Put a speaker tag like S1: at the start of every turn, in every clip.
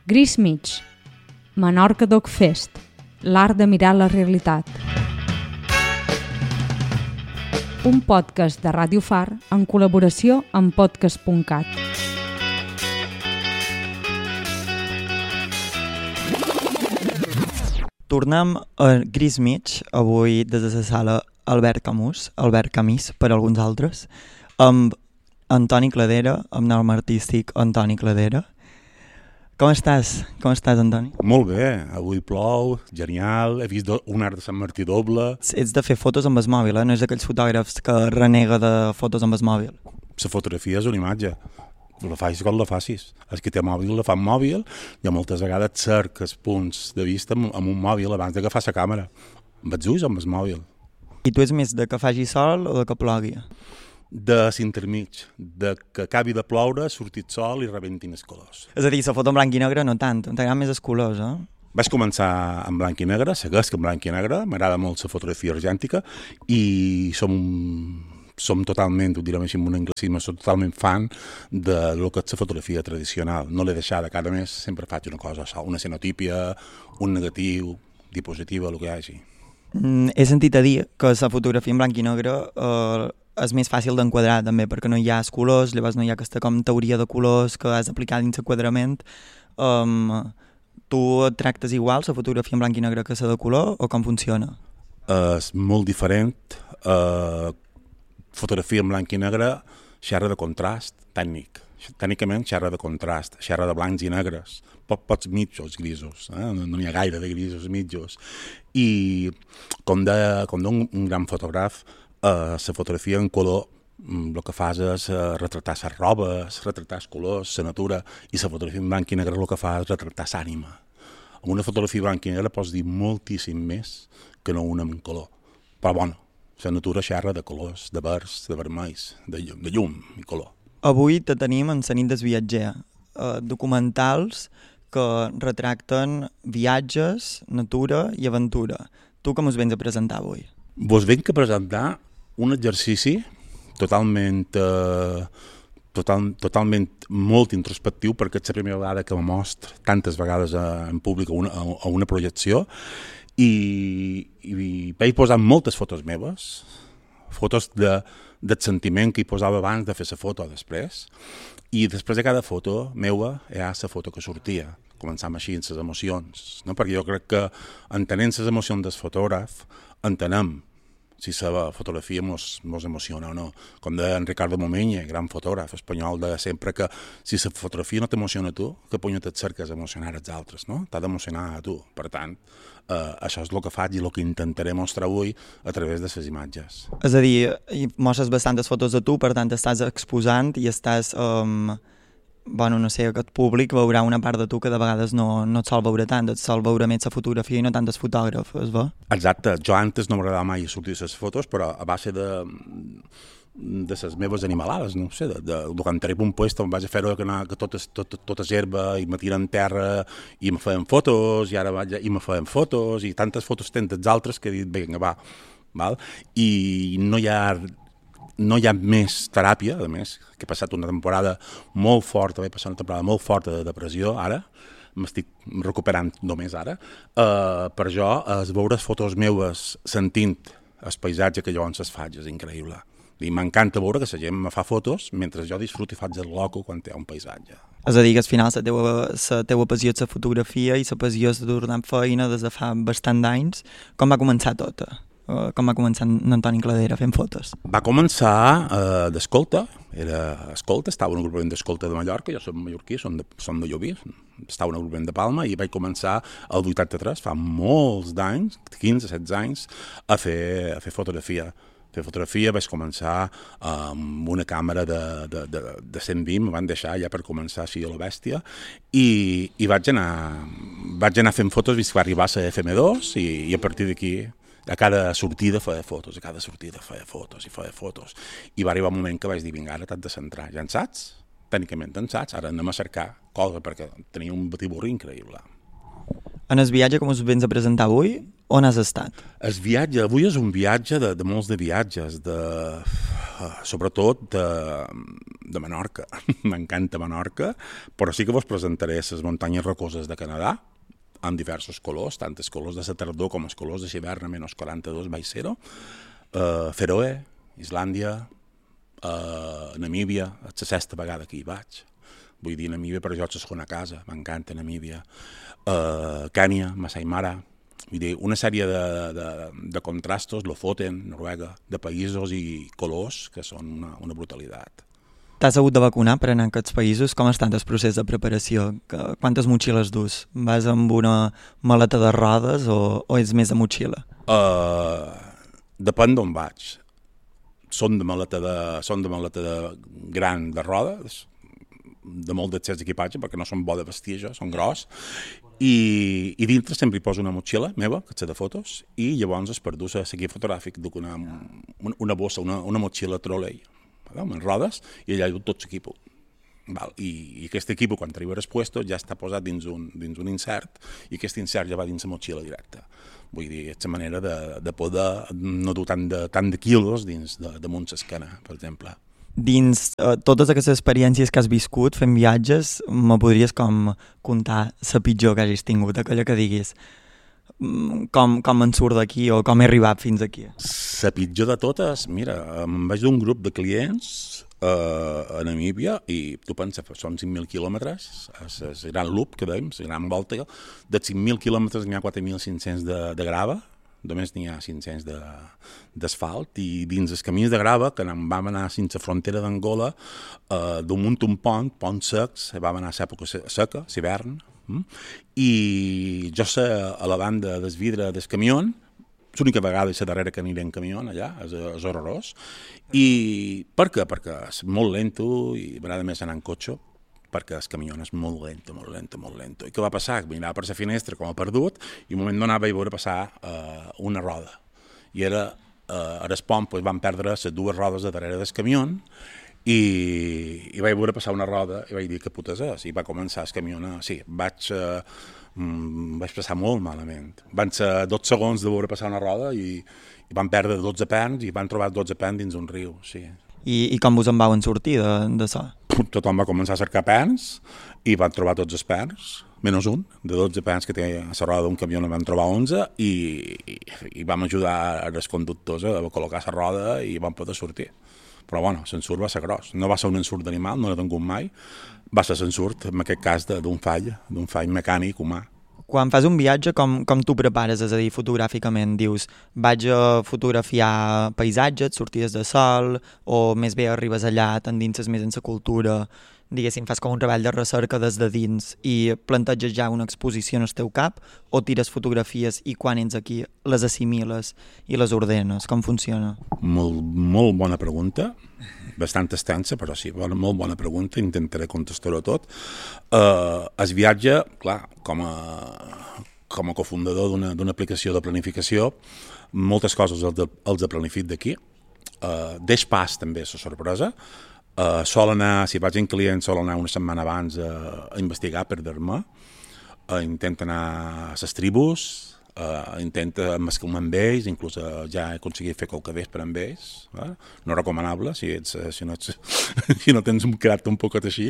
S1: Gris mig, Menorca Doc Fest, l'art de mirar la realitat. Un podcast de Ràdio Far en col·laboració amb podcast.cat.
S2: Tornem a Gris mig, avui des de la sala Albert Camus per alguns altres, amb Antoni Cladera, amb nom artístic Antoni Cladera. Com estàs, Antoni?
S3: Molt bé, avui plou, genial, he vist un art de Sant Martí doble.
S2: Ets de fer fotos amb el mòbil, no és d'aquells fotògrafs que renega de fotos amb el mòbil.
S3: La fotografia és una imatge, la facis com la facis. El que té mòbil la fa amb mòbil, i moltes vegades cerques punts de vista amb un mòbil abans de agafar la càmera. Amb els ulls o amb el mòbil.
S2: I tu ets més de que faci sol o de que plogui?
S3: De l'intermig, de que acabi de ploure, sortit sol i rebentin els colors.
S2: És a dir, la foto en blanc i negre no tant, t'agraden més els colors, eh?
S3: Vaig començar en blanc i negre, segueix en blanc i negre, m'agrada molt la fotografia argèntica i som totalment, ho direm així en un anglicisme, som totalment fan de lo que és la fotografia tradicional. No l'he deixada, cada mes sempre faig una cosa, una cenotípia, un negatiu, diapositiva, el que hi hagi.
S2: He sentit a dir que la fotografia en blanc i negre és més fàcil d'enquadrar també, perquè no hi ha els colors, llavors no hi ha aquesta com teoria de colors que has d'aplicar dins l'enquadrament. Tu et tractes igual la fotografia en blanc i negre que la de color o com funciona?
S3: És molt diferent. Fotografia en blanc i negre xerra de contrast tècnic. Tècnicament xerra de contrast, xerra de blancs i negres, pots mitjos grisos, no n'hi ha gaire de grisos mitjos. I com deia un gran fotògraf, la fotografia en color el que fas és retratar les robes, retratar els colors, la natura, i la fotografia en blanc i negre el que fa és retratar l'ànima. Amb una fotografia blanc i negre pots dir moltíssim més que no una en color. Però bueno, la natura xerra de colors, de verds, de vermells, de llum i color.
S2: Avui te tenim en la nit del viatger, documentals que retracten viatges, natura i aventura. Tu com us vens a presentar avui?
S3: Vos venc a presentar un exercici totalment molt introspectiu, perquè és la primera vegada que me mostro tantes vegades en públic a una projecció, i vaig posar moltes fotos meves, fotos del sentiment que hi posava abans de fer la foto o després, i després de cada foto meva hi ha la foto que sortia, començant així amb les emocions, no? Perquè jo crec que entenent les emocions del fotògraf entenem si la fotografia mos emociona o no. Com deia en Ricardo Momenya, gran fotògraf espanyol, deia sempre que si la fotografia no t'emociona a tu, que punyet et cerques emocionar els altres, no? T'ha d'emocionar a tu. Per tant, això és el que faig i el que intentaré mostrar avui a través de les imatges.
S2: És a dir, mostres bastantes fotos de tu, per tant estàs exposant i estàs... no sé, aquest públic veurà una part de tu que de vegades no et sol veure tant, et sol veure més la fotografia i no tant el fotògraf, es va?
S3: Exacte, jo antes no m'agradava mai sortir les fotos, però a base de les meves animalades, no sé, quan tenia un puesto em vaig a fer-ho que tot és herba i me tiren terra i me feien fotos, i ara vaig i me feien fotos, i tantes fotos tenen dels altres que he dit, vinga, va, val? I no hi ha més teràpia, a més, que he passat una temporada molt forta, de depressió, ara, m'estic recuperant només ara, per jo, veure les fotos meves sentint el paisatge que llavors es faig és increïble. I m'encanta veure que la gent me fa fotos mentre jo disfruto i faig el loco quan té un paisatge. És
S2: a dir, que al final la teua passió és la fotografia i la passió és de tornar feina des de fa bastant d'anys. Com va començar tot? Com va començar en Antoni Cladera fent fotos?
S3: Va començar d'escolta, estava en un agrupament d'escolta de Mallorca, jo som mallorquí, som de Llubí, estava en un agrupament de Palma i vaig començar el 83, fa molts d'anys, 15-16 anys, a fer fotografia. Fer fotografia vaig començar amb una càmera de 120, me van deixar ja per començar així a la bèstia, i vaig anar fent fotos fins que va arribar a la FM2 i a partir d'aquí a cada sortida feia fotos, i va arribar un moment que vaig dir, vinga, ara t'has de centrar, ja en saps? Tècnicament en saps, ara anem a cercar cosa perquè tenia un batiburri increïble.
S2: En el viatge com us vens a presentar avui, on has estat?
S3: El viatge, avui és un viatge de molts de viatges, sobretot de Menorca. M'encanta Menorca, però sí que vos presentaré les muntanyes rocoses de Canadà, amb diversos colors, tant els colors de la tardor com els colors de l'hivern a menys 42 baix 0, Feroe, Islàndia, Namíbia, és la sexta vegada que hi vaig. Vull dir, Namíbia per jo és la segona casa, m'encanta Namíbia. Kènia, Masai Mara, vull dir, una sèrie de contrastos, Lofoten, Noruega, de països i colors que són una brutalitat.
S2: T'has hagut de vacunar per anar a aquests països? Com està el procés de preparació? Quantes motxilles dus? Vas amb una maleta de rodes o és més de motxilla?
S3: Depèn d'on vaig. Són de maleta gran de rodes, de molt d'excés d'equipatge, perquè no són bo de vestir, són gros, i dintre sempre hi poso una motxilla meva, que és de fotos, i llavors per dur l'equip fotogràfic duc una bossa, una motxilla trolley, amb rodes, i allà hi duc tot l'equip. I aquest equip, quan arribaràs puesto, ja està posat dins un insert, i aquest insert ja va dins la motxilla directa. Vull dir, és la manera de poder no dur tant de quilos damunt l'esquena, per exemple.
S2: Dins totes aquestes experiències que has viscut fent viatges, me podries com contar la pitjor que hagis tingut, aquella que diguis com me'n surt d'aquí o com he arribat fins aquí?
S3: La pitjor de totes, mira, em vaig d'un grup de clients a Namíbia i tu penses, són 5.000 quilòmetres, és el gran loop que dèiem, la gran volta, de 5.000 quilòmetres n'hi ha 4.500 de grava, només n'hi ha 500 d'asfalt, i dins els camins de grava, que vam anar fins a la frontera d'Angola, damunt un ponts secs, vam anar a l'època seca, l'hivern, i jo sé a la banda del vidre del camió, l'única vegada i la darrera que aniré en camió allà, és horrorós. I per què? Perquè és molt lento i m'agrada més anar en cotxe, perquè el camió és molt lento. I què va passar? Mirava per la finestra com a perdut i un moment donat vaig veure passar una roda. I era a l'espont van perdre les dues rodes de darrere del camió i vaig veure passar una roda i vaig dir que putes és, i va començar el camió. Sí, vaig passar molt malament. Van ser 12 segons de veure passar una roda i van perdre 12 pens i van trobar 12 pens dins un riu, sí.
S2: I com vos en vau sortir d'això?
S3: Tothom va començar a cercar pens i van trobar tots els pens, menys un. De 12 pens que té a la roda d'un camió en van trobar 11 i vam ajudar els conductors a col·locar la roda i van poder sortir. Però bueno, l'ensurt va ser gros. No va ser un ensurt d'animal, no l'he tingut mai. Va ser l'ensurt, en aquest cas, d'un fall mecànic humà.
S2: Quan fas un viatge, com tu prepares? És a dir, fotogràficament, dius, vaig a fotografiar paisatges, sortides de sol, o més bé arribes allà, t'endinses més en la cultura, diguéssim, fas com un treball de recerca des de dins i planteges ja una exposició en el teu cap, o tires fotografies i quan ets aquí les assimiles i les ordenes? Com funciona?
S3: Molt bona pregunta, bastant extensa, però sí, molt bona pregunta, intentaré contestar-ho tot. Es viatge, clar, com a cofundador d'una aplicació de planificació, moltes coses els de planific d'aquí. Deix pas també la sorpresa. Sol anar, si vaig en client, sol anar una setmana abans a investigar, perder-me. Intenta anar a les tribus, intenta mesclar amb ells, inclús ja he aconseguit fer qualque vespre amb ells, no recomanable si no tens un caràcter un poquet així,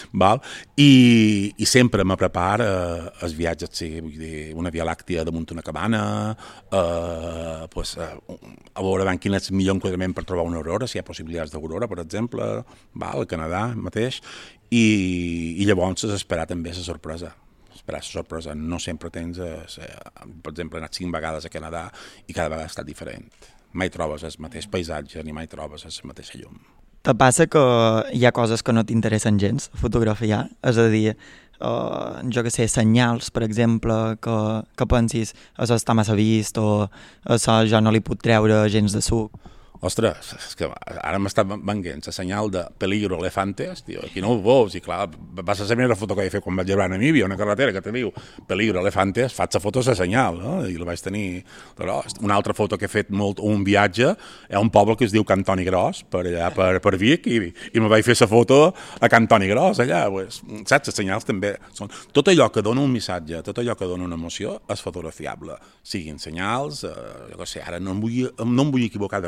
S3: i sempre me prepara els viatges, sí, vull dir, una via làctia damunt una cabana, a veure quin és el millor enquadrament per trobar una aurora, si hi ha possibilitats d'aurora, per exemple, al Canadà mateix, i llavors esperar també la sorpresa. No sempre tens, per exemple, he anat 5 vegades a Canadà i cada vegada ha estat diferent. Mai trobes el mateix paisatge ni mai trobes la mateixa llum.
S2: Te passa que hi ha coses que no t'interessen gens fotografiar? És a dir, jo que sé, senyals, per exemple, que pensis això està massa vist o això jo no li puc treure gens de suc?
S3: Ostres, és que ara m'està venguent la senyal de peligro elefantes, tio, aquí no ho veus, i clar, va ser la primera foto que vaig fer quan vaig llevar a Namíbia, una carretera que te diu peligro elefantes, faig la foto a la senyal, no? I la vaig tenir. Però una altra foto que he fet un viatge a un poble que es diu Can Toni Gros, per allà, per Vic, i me vaig fer la foto a Can Toni Gros, allà, saps, les senyals també són. Tot allò que dona un missatge, tot allò que dona una emoció, és fotografiable. Siguin senyals, jo què sé, ara no em vull equivocar d'artista,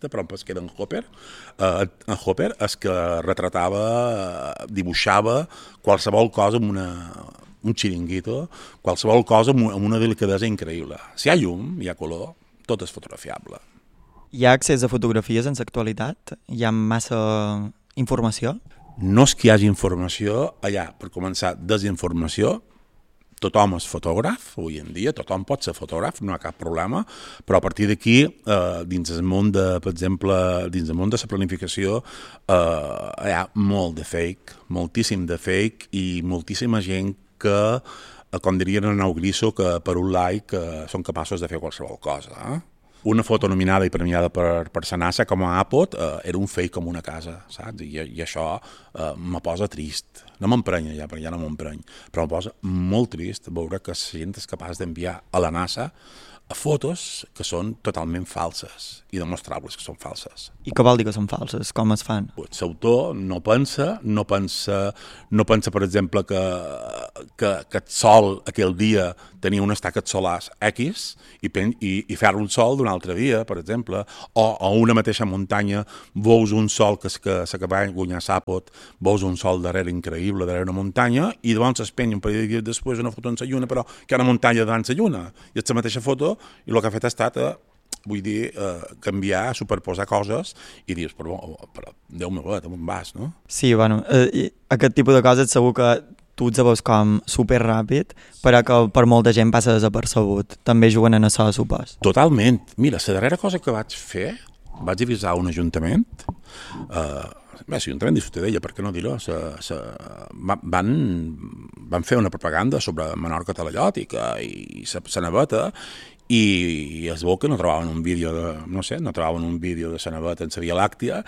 S3: però que era en Hopper. En Hopper és que retratava, dibuixava qualsevol cosa amb un xiringuito, qualsevol cosa amb una delicadesa increïble. Si hi ha llum, hi ha color, tot és fotografiable.
S2: Hi ha accés a fotografies en l'actualitat? Hi ha massa informació?
S3: No és que hi hagi informació, allà, per començar, desinformació. Tothom és fotògraf, avui en dia, tothom pot ser fotògraf, no hi ha cap problema, però a partir d'aquí, dins el món de, per exemple, dins el món de la planificació, hi ha molt de fake, moltíssim de fake i moltíssima gent que, com dirien en Nau Griso, que per un like són capaços de fer qualsevol cosa. Una foto nominada i premiada per la NASA com a APOD era un fake com una casa, saps? I això me posa trist. No m'emprenya ja, perquè ja no m'empreny, però me posa molt trist veure que la gent és capaç d'enviar a la NASA fotos que són totalment falses i demostrables que són falses.
S2: I què vol dir que són falses? Com es fan?
S3: L'autor no pensa, per exemple, que el sol aquell dia tenia unes taques solars X i fer-lo el sol d'un altre dia, per exemple, o a una mateixa muntanya veus un sol que va guanyar Sàpot, veus un sol darrere increïble, darrere una muntanya, i llavors es penya un parell de dies després una foto en la lluna, però que hi ha una muntanya davant la lluna, i és la mateixa foto, i el que ha fet ha estat, vull dir, canviar, superposar coses, i dius, però Déu meu, on vas, no?
S2: Sí, bueno, aquest tipus de coses segur que tu ets veus com superràpid, però que per molta gent passa desapercebut. També juguen en això, supos.
S3: Totalment. Mira, la darrera cosa que vaig fer, vaig avisar un ajuntament, l'ajuntament de Ciutadella, per què no dir-ho, van fer una propaganda sobre Menorca Telellòtica i la naveta, i es veu que no trobaven un vídeo de la naveta en la Via Làctia,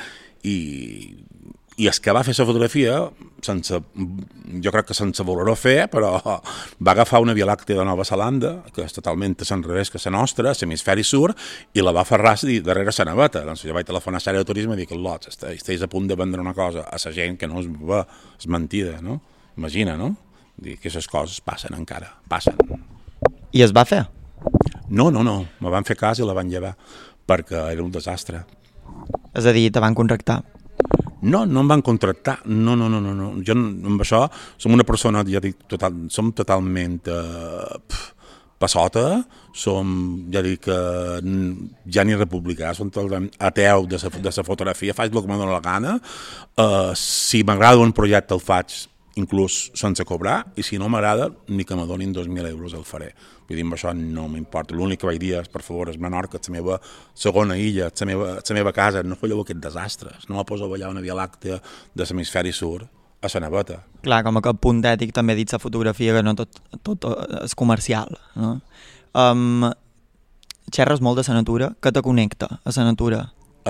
S3: i el que va fer la fotografia, jo crec que sense voler-ho fer, però va agafar una Via Làctea de Nova Zelanda, que és totalment a l'enrevés que la nostra, l'hemisferi sud, i la va ferrar darrere la naveta. Doncs jo vaig telefonar a l'àrea de turisme i dic, esteu a punt de vendre una cosa a la gent que no es va, és mentida, no? Imagina, no? Dic que aquestes coses passen encara, passen.
S2: I es va fer?
S3: No, me van fer cas i la van llevar, perquè era un desastre.
S2: És a dir, te van contractar?
S3: No em van contractar, no. Jo amb això som una persona, ja dic, som totalment passota, ja dic, ja ni republicà, som totalment ateu de la fotografia, faig el que m'ha donat la gana, si m'agrada un projecte el faig inclús sense cobrar, i si no m'agrada, ni que me donin 2.000 euros el faré. Vull dir, amb això no m'importa. L'únic que vaig dir és, per favor, és Menorca, és la meva segona illa, és la meva casa, no falleu aquests desastres. No me poso a ballar una Via Làctea de l'hemisferi sud a la naveta.
S2: Clar, com a cap punt ètic també dit la fotografia que no tot és comercial, no? Xerres molt de la natura. Què te connecta a la natura?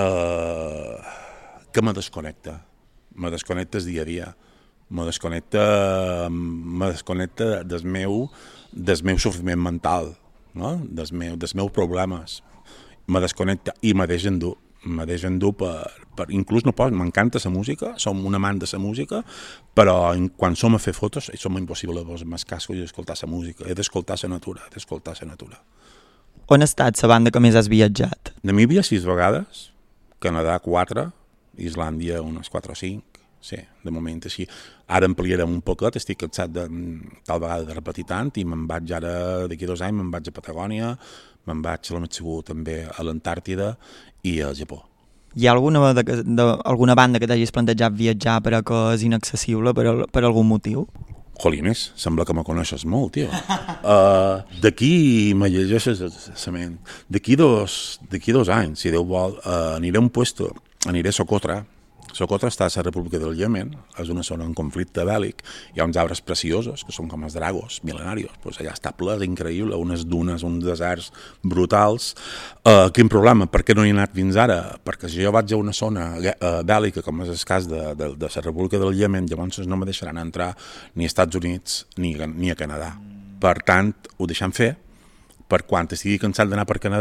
S3: Que me desconnecta. Me desconnecta el dia a dia. Me desconnecta del meu sofriment mental, no? dels meus problemes. Me desconnecta i me deixa endur per inclús m'encanta la música, som un amant de la música, però quan som a fer fotos som impossible de posar-me els cascos i escoltar la música. He d'escoltar la natura,
S2: On ha estat la banda que més has viatjat?
S3: Namíbia 6 vegades, Canadà 4, Islàndia unes 4 o 5. Sí, de moment així. Ara ampliarem un poquet, estic cansat tal vegada de repetir tant, i me'n vaig ara, d'aquí 2 anys, me'n vaig a Patagònia, me'n vaig a la Metxigú també a l'Antàrtida i al Japó.
S2: Hi ha alguna banda que t'hagis plantejat viatjar però que és inaccessible per algun motiu?
S3: Jolines, sembla que me coneixes molt, tio. D'aquí me llegeixes la ment. D'aquí 2 anys, si Déu vol, aniré a un puesto, aniré a Socotra. Socotra està a la República del Iemen, és una zona en conflicte bèl·lic, hi ha uns arbres preciosos, que són com els dragos mil·lenarios, pues allà està ple, és increïble, unes dunes, uns deserts brutals. Quin problema? Per què no hi he anat fins ara? Perquè si jo vaig a una zona bèl·lica, com és el cas de la República del Iemen, llavors no me deixaran entrar ni als Estats Units ni a Canadà. Per tant, ho deixem fer, per quan estigui cansat d'anar per Canadà,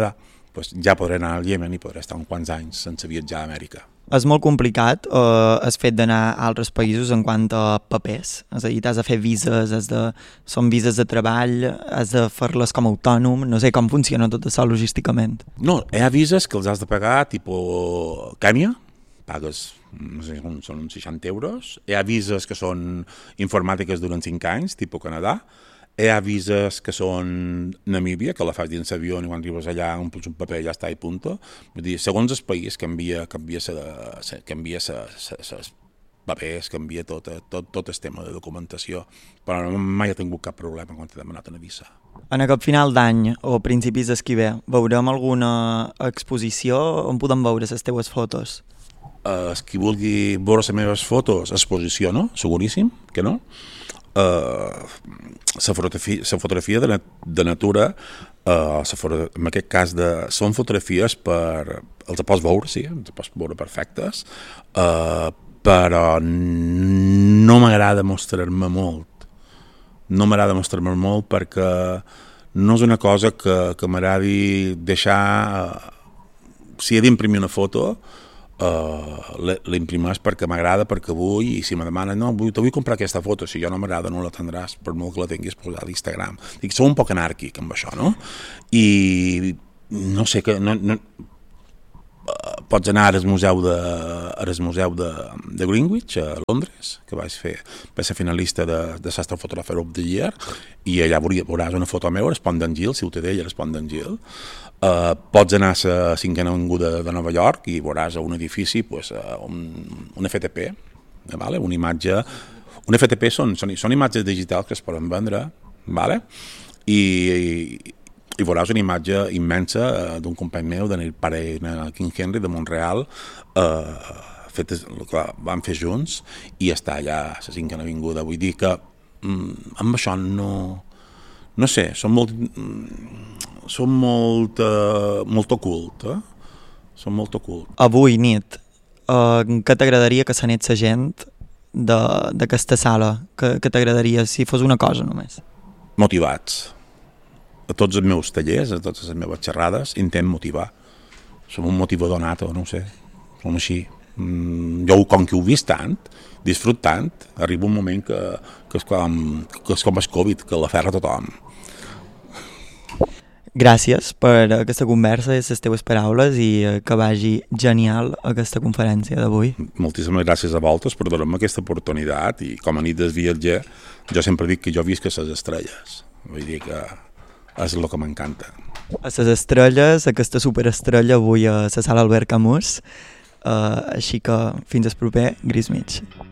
S3: pues ja podré anar al Iemen i podré estar uns quants anys sense viatjar a Amèrica.
S2: És molt complicat el fet d'anar a altres països en quant a papers. És a dir, t'has de fer vises, són vises de treball, has de fer-les com a autònom, no sé com funciona tot això logísticament.
S3: No, hi ha vises que els has de pagar, tipus Kènia, pagues, no sé, són uns 60 euros. Hi ha vises que són informàtiques durant 5 anys, tipus Canadà. Hi ha vises que són Namíbia, que la fas dins l'avió i quan arribes allà omples un paper i ja està i punto. Vull dir, segons el país canvia papers, canvia tot el tema de documentació, però mai he tingut cap problema quan he demanat una visa.
S2: En aquest final d'any o principis d'esquí ve, veurem alguna exposició on podem veure les teues fotos?
S3: Qui vulgui veure les meves fotos, exposició, no? Seguríssim que no. La fotografia de natura, en aquest cas són fotografies els pots veure, sí, els pots veure perfectes, però no m'agrada mostrar-me molt. No m'agrada mostrar-me molt perquè no és una cosa que m'agradi deixar... Si he d'imprimir una foto, l'imprimeix perquè m'agrada, perquè vull, i si me demanen, no, te vull comprar aquesta foto, si jo no m'agrada no la tindràs, per molt que la tinguis posada a l'Instagram. Dic, sou un poc anàrquic amb això, no? I no sé, pots anar al museu de Greenwich, a Londres, que vaig ser finalista de Sastre Photographer of the Year, i allà veuràs una foto meva, el Pont d'en Gil, Ciutadella, el Pont d'en Gil. Pots anar a la 5a avinguda de Nova York i veuràs a un edifici un FTP, vale? Una imatge. Un FTP són imatges digitals que es poden vendre, vale? I veuràs una imatge immensa d'un company meu, de Neil Paré, King Henry, de Montreal, que vam fer junts, i està allà a la 5a avinguda. Vull dir que amb això no sé, són molt ocult, són molt ocult.
S2: Avui nit, què t'agradaria que s'anés la gent d'aquesta sala? Què t'agradaria si fos una cosa només?
S3: Motivats. A tots els meus tallers, a totes les meves xerrades, intent motivar. Som un motivador nato, no ho sé, som així. Jo, com que ho he vist tant, disfrut tant, arriba un moment que és com el Covid, que l'aferra tothom.
S2: Gràcies per aquesta conversa i les teves paraules i que vagi genial aquesta conferència d'avui.
S3: Moltíssimes gràcies a vosaltres per donar-me aquesta oportunitat i com a nit del viatger jo sempre dic que jo visc a les estrelles. Vull dir que és el que m'encanta.
S2: A les estrelles, aquesta superestrella avui a la sala Albert Camus, així que fins al proper Gris Mig.